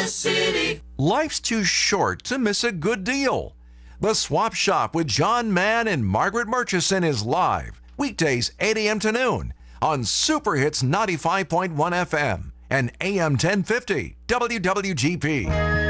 City. Life's too short to miss a good deal. The Swap Shop with John Mann and Margaret Murchison is live, weekdays 8 a.m. to noon on Super Hits 95.1 FM and AM 1050 WWGP.